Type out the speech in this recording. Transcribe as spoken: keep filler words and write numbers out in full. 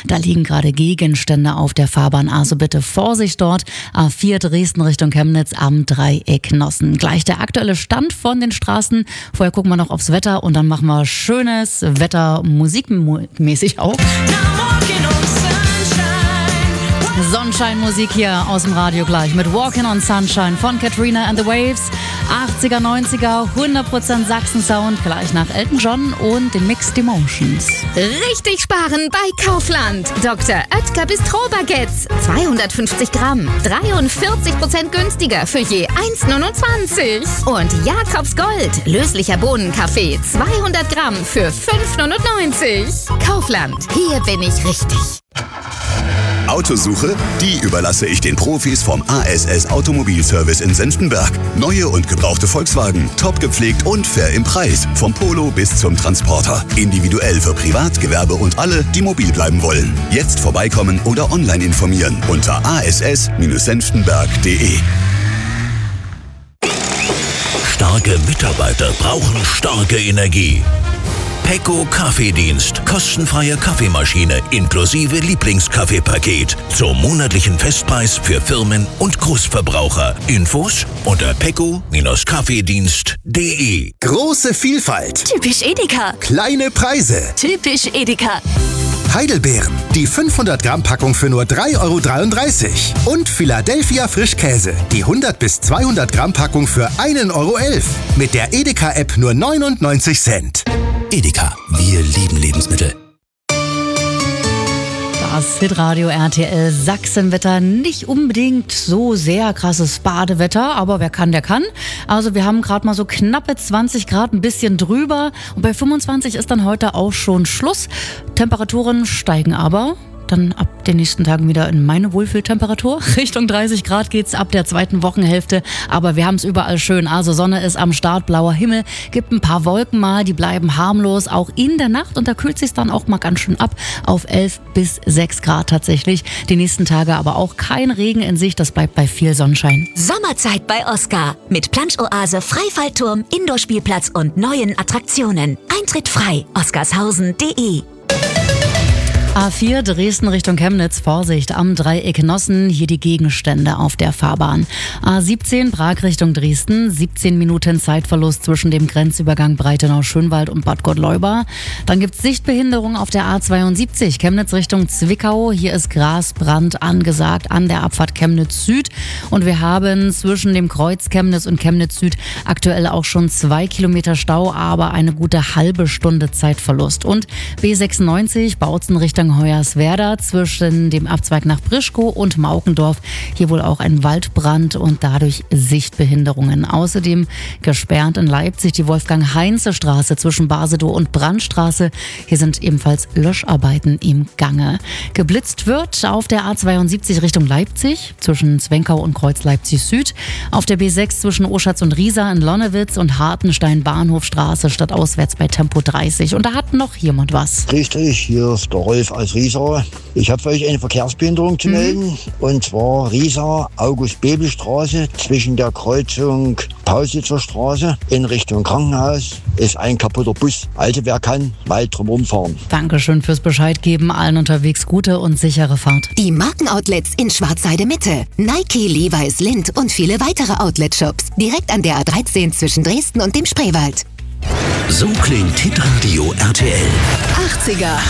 Da liegen gerade Gegenstände auf der Fahrbahn, also bitte Vorsicht dort. A vier Dresden Richtung Chemnitz am Dreieck Nossen. Gleich der aktuelle Stand von den Straßen. Vorher gucken wir noch aufs Wetter und dann machen wir schönes Wetter, musikmäßig auch. Sonnenschein-Musik hier aus dem Radio gleich mit Walking on Sunshine von Katrina and the Waves. achtziger, neunziger, hundert Prozent Sachsen-Sound, gleich nach Elton John und den Mixed Emotions. Richtig sparen bei Kaufland. Doktor Oetker Bistro-Baguettes. zweihundertfünfzig Gramm. dreiundvierzig Prozent günstiger für je eins Komma neunundzwanzig. Und Jakobs Gold. Löslicher Bohnenkaffee. zweihundert Gramm für fünf Komma neunundneunzig. Kaufland. Hier bin ich richtig. Autosuche? Die überlasse ich den Profis vom A S S Automobilservice in Senftenberg. Neue und gebrauchte Volkswagen, top gepflegt und fair im Preis. Vom Polo bis zum Transporter. Individuell für Privat, Gewerbe und alle, die mobil bleiben wollen. Jetzt vorbeikommen oder online informieren unter a s s senftenberg punkt d e. Starke Mitarbeiter brauchen starke Energie. Pecco Kaffeedienst. Kostenfreie Kaffeemaschine inklusive Lieblingskaffeepaket. Zum monatlichen Festpreis für Firmen und Großverbraucher. Infos unter pecco Kaffeedienst punkt d e. Große Vielfalt. Typisch Edeka. Kleine Preise. Typisch Edeka. Heidelbeeren. Die fünfhundert Gramm Packung für nur drei Euro dreiunddreißig. Und Philadelphia Frischkäse. Die hundert bis zweihundert Gramm Packung für ein Euro elf. Mit der Edeka-App nur neunundneunzig Cent. Edeka, wir lieben Lebensmittel. Das Hitradio R T L Sachsenwetter, nicht unbedingt so sehr krasses Badewetter, aber wer kann, der kann. Also wir haben gerade mal so knappe zwanzig Grad, ein bisschen drüber und bei fünfundzwanzig ist dann heute auch schon Schluss. Temperaturen steigen aber dann ab den nächsten Tagen wieder in meine Wohlfühltemperatur. Richtung dreißig Grad geht's ab der zweiten Wochenhälfte, aber wir haben es überall schön. Also Sonne ist am Start, blauer Himmel, gibt ein paar Wolken mal, die bleiben harmlos, auch in der Nacht und da kühlt sich's dann auch mal ganz schön ab auf elf bis sechs Grad tatsächlich. Die nächsten Tage aber auch kein Regen in Sicht, das bleibt bei viel Sonnenschein. Sommerzeit bei Oscar. Mit Plansch-Oase, Freifallturm, Indoor-Spielplatz und neuen Attraktionen. Eintritt frei. oscarshausen punkt d e. A vier Dresden Richtung Chemnitz, Vorsicht am Dreieck Nossen, hier die Gegenstände auf der Fahrbahn. A siebzehn Prag Richtung Dresden, siebzehn Minuten Zeitverlust zwischen dem Grenzübergang Breitenau-Schönwald und Bad Gottleuba. Dann gibt's Sichtbehinderung auf der A zweiundsiebzig, Chemnitz Richtung Zwickau. Hier ist Grasbrand angesagt an der Abfahrt Chemnitz Süd. Und wir haben zwischen dem Kreuz Chemnitz und Chemnitz Süd aktuell auch schon zwei Kilometer Stau, aber eine gute halbe Stunde Zeitverlust. Und B sechsundneunzig Bautzen Richtung Hoyerswerda zwischen dem Abzweig nach Prischkow und Maukendorf. Hier wohl auch ein Waldbrand und dadurch Sichtbehinderungen. Außerdem gesperrt in Leipzig die Wolfgang-Heinze-Straße zwischen Basedow und Brandstraße. Hier sind ebenfalls Löscharbeiten im Gange. Geblitzt wird auf der A zweiundsiebzig Richtung Leipzig zwischen Zwenkau und Kreuz Leipzig Süd. Auf der B sechs zwischen Oschatz und Riesa in Lonnewitz und Hartenstein-Bahnhofstraße stadtauswärts bei Tempo dreißig. Und da hat noch jemand was. Richtig, hier ist der Rolf als Riesa. Ich habe für euch eine Verkehrsbehinderung zu mhm. melden. Und zwar Riesa, August-Bebel-Straße zwischen der Kreuzung Pausitzer Straße in Richtung Krankenhaus ist ein kaputter Bus. Also wer kann, weit drumherum fahren. Dankeschön fürs Bescheid geben. Allen unterwegs gute und sichere Fahrt. Die Markenoutlets in Schwarzheide Mitte. Nike, Levi's, Lindt und viele weitere Outlet-Shops. Direkt an der A dreizehn zwischen Dresden und dem Spreewald. So klingt Hitradio R T L. achtziger